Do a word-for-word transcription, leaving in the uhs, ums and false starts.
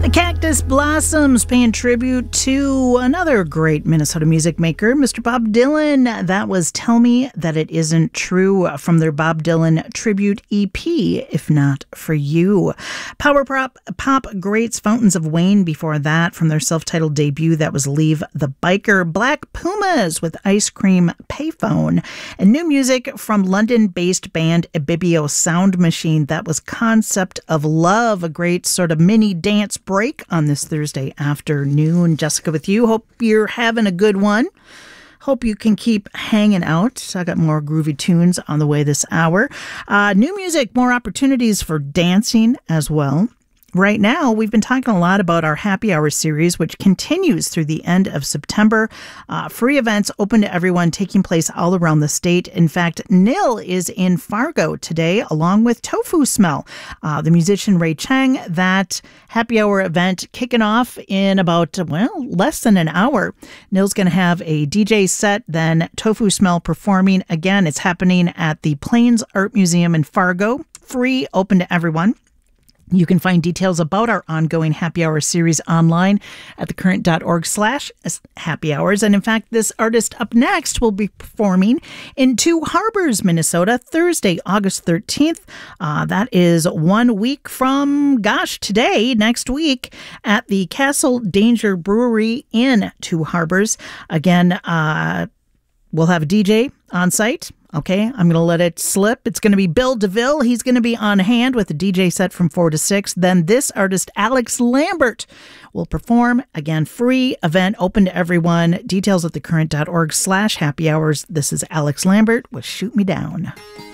Cactus Blossoms paying tribute to another great Minnesota music maker, Mister Bob Dylan. That was Tell Me That It Isn't True from their Bob Dylan tribute E P, If Not For You. Power pop, pop greats Fountains of Wayne before that from their self-titled debut. That was Leave the Biker. Black Pumas with Ice Cream Payphone. And new music from London-based band Ibibio Sound Machine. That was Concept of Love, a great sort of mini dance break on this Thursday afternoon. Jessica with you. Hope you're having a good one. Hope you can keep hanging out. I got more groovy tunes on the way this hour. Uh, new music, more opportunities for dancing as well. Right now, we've been talking a lot about our Happy Hour series, which continues through the end of September. Uh, free events open to everyone, taking place all around the state. In fact, Nil is in Fargo today, along with Tofu Smell. Uh, the musician Ray Cheng, that Happy Hour event kicking off in about, well, less than an hour. Nil's going to have a D J set, then Tofu Smell performing. Again, it's happening at the Plains Art Museum in Fargo. Free, open to everyone. You can find details about our ongoing Happy Hour series online at thecurrent.org slash happy hours. And in fact, this artist up next will be performing in Two Harbors, Minnesota, Thursday, August thirteenth. Uh, that is one week from, gosh, today, next week, at the Castle Danger Brewery in Two Harbors. Again, uh, we'll have a D J on site. Okay, I'm going to let it slip. It's going to be Bill DeVille. He's going to be on hand with a D J set from four to six. Then this artist, Alex Lambert, will perform. Again, free event, open to everyone. Details at thecurrent.org slash happy hours. This is Alex Lambert with Shoot Me Down.